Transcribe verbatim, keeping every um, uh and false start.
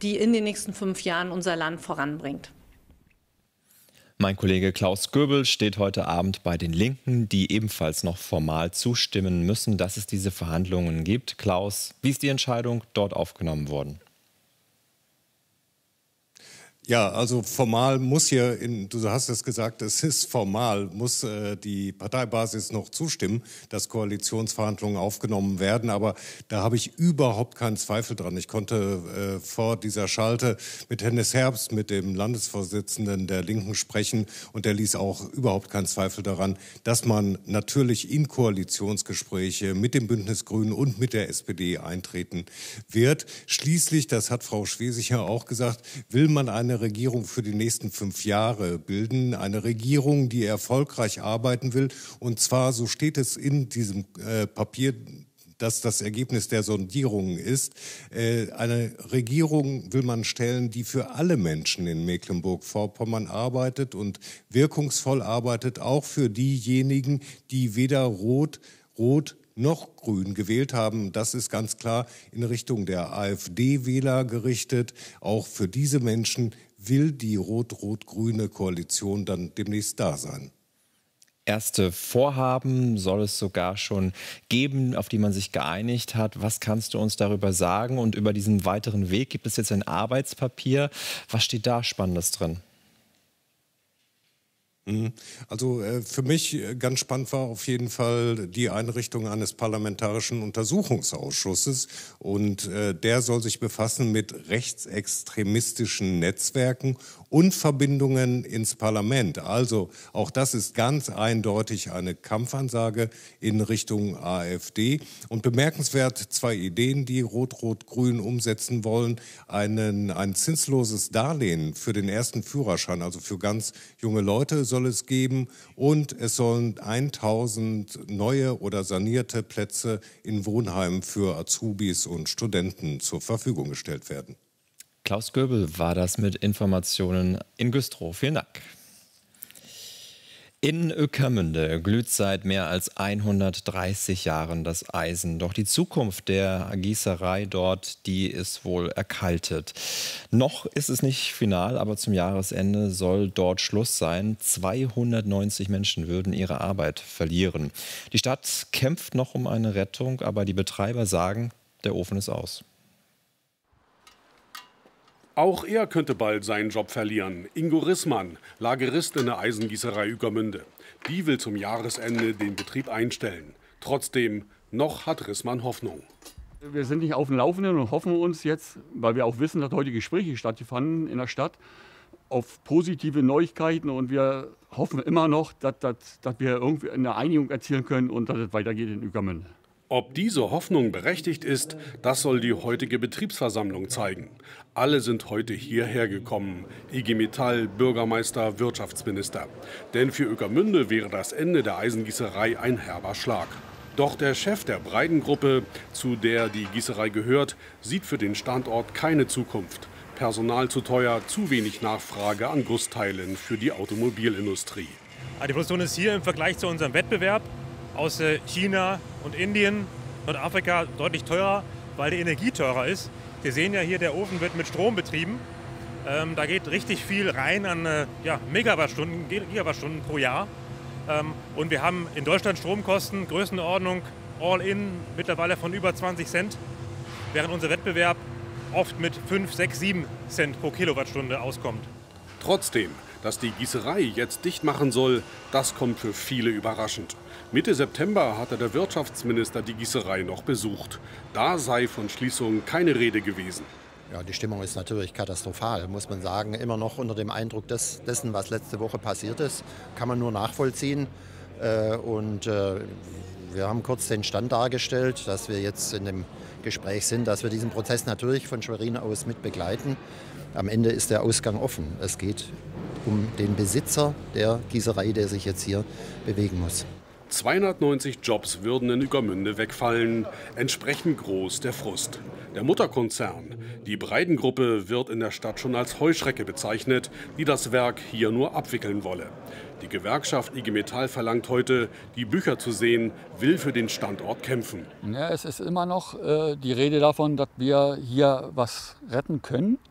die in den nächsten fünf Jahren unser Land voranbringt. Mein Kollege Klaus Göbel steht heute Abend bei den Linken, die ebenfalls noch formal zustimmen müssen, dass es diese Verhandlungen gibt. Klaus, wie ist die Entscheidung dort aufgenommen worden? Ja, also formal muss hier, in, du hast es gesagt, es ist formal, muss äh, die Parteibasis noch zustimmen, dass Koalitionsverhandlungen aufgenommen werden. Aber da habe ich überhaupt keinen Zweifel dran. Ich konnte äh, vor dieser Schalte mit Hennes Herbst, mit dem Landesvorsitzenden der Linken sprechen. Und der ließ auch überhaupt keinen Zweifel daran, dass man natürlich in Koalitionsgespräche mit dem Bündnis Grünen und mit der S P D eintreten wird. Schließlich, das hat Frau Schwesig ja auch gesagt, will man eine Regierung für die nächsten fünf Jahre bilden. Eine Regierung, die erfolgreich arbeiten will. Und zwar, so steht es in diesem äh, Papier, das das Ergebnis der Sondierungen ist. Äh, eine Regierung will man stellen, die für alle Menschen in Mecklenburg-Vorpommern arbeitet und wirkungsvoll arbeitet, auch für diejenigen, die weder rot, rot noch grün gewählt haben. Das ist ganz klar in Richtung der AfD-Wähler gerichtet. Auch für diese Menschen will die rot-rot-grüne Koalition dann demnächst da sein. Erste Vorhaben soll es sogar schon geben, auf die man sich geeinigt hat. Was kannst du uns darüber sagen? Und über diesen weiteren Weg gibt es jetzt ein Arbeitspapier. Was steht da Spannendes drin? Also äh, für mich ganz spannend war auf jeden Fall die Einrichtung eines parlamentarischen Untersuchungsausschusses. Und äh, der soll sich befassen mit rechtsextremistischen Netzwerken und Verbindungen ins Parlament. Also auch das ist ganz eindeutig eine Kampfansage in Richtung AfD. Und bemerkenswert zwei Ideen, die Rot-Rot-Grün umsetzen wollen. Einen, ein zinsloses Darlehen für den ersten Führerschein, also für ganz junge Leute, soll es geben. Und es sollen tausend neue oder sanierte Plätze in Wohnheimen für Azubis und Studenten zur Verfügung gestellt werden. Klaus Göbel war das mit Informationen in Güstrow. Vielen Dank. In Ueckermünde glüht seit mehr als hundertdreißig Jahren das Eisen. Doch die Zukunft der Gießerei dort, die ist wohl erkaltet. Noch ist es nicht final, aber zum Jahresende soll dort Schluss sein. zweihundertneunzig Menschen würden ihre Arbeit verlieren. Die Stadt kämpft noch um eine Rettung, aber die Betreiber sagen, der Ofen ist aus. Auch er könnte bald seinen Job verlieren. Ingo Rissmann, Lagerist in der Eisengießerei Ueckermünde. Die will zum Jahresende den Betrieb einstellen. Trotzdem, noch hat Rissmann Hoffnung. Wir sind nicht auf dem Laufenden und hoffen uns jetzt, weil wir auch wissen, dass heute Gespräche stattfanden in der Stadt, auf positive Neuigkeiten. Und wir hoffen immer noch, dass, dass, dass wir irgendwie eine Einigung erzielen können und dass es weitergeht in Ueckermünde. Ob diese Hoffnung berechtigt ist, das soll die heutige Betriebsversammlung zeigen. Alle sind heute hierher gekommen. I G Metall, Bürgermeister, Wirtschaftsminister. Denn für Ueckermünde wäre das Ende der Eisengießerei ein herber Schlag. Doch der Chef der Breidengruppe, zu der die Gießerei gehört, sieht für den Standort keine Zukunft. Personal zu teuer, zu wenig Nachfrage an Gussteilen für die Automobilindustrie. Die Position ist hier im Vergleich zu unserem Wettbewerb aus China und Indien, Nordafrika deutlich teurer, weil die Energie teurer ist. Wir sehen ja hier, der Ofen wird mit Strom betrieben. Ähm, da geht richtig viel rein an äh, ja, Megawattstunden, Gigawattstunden pro Jahr. Ähm, und wir haben in Deutschland Stromkosten, Größenordnung all-in mittlerweile von über zwanzig Cent, während unser Wettbewerb oft mit fünf, sechs, sieben Cent pro Kilowattstunde auskommt. Trotzdem, dass die Gießerei jetzt dicht machen soll, das kommt für viele überraschend. Mitte September hatte der Wirtschaftsminister die Gießerei noch besucht. Da sei von Schließung keine Rede gewesen. Ja, die Stimmung ist natürlich katastrophal, muss man sagen. Immer noch unter dem Eindruck des, dessen, was letzte Woche passiert ist, kann man nur nachvollziehen. Äh, und äh, wir haben kurz den Stand dargestellt, dass wir jetzt in dem Gespräch sind, dass wir diesen Prozess natürlich von Schwerin aus mit begleiten. Am Ende ist der Ausgang offen. Es geht um den Besitzer der Gießerei, der sich jetzt hier bewegen muss. zweihundertneunzig Jobs würden in Ueckermünde wegfallen. Entsprechend groß der Frust. Der Mutterkonzern, die Breidengruppe, wird in der Stadt schon als Heuschrecke bezeichnet, die das Werk hier nur abwickeln wolle. Die Gewerkschaft I G Metall verlangt heute, die Bücher zu sehen, will für den Standort kämpfen. Ja, es ist immer noch äh, die Rede davon, dass wir hier was retten können.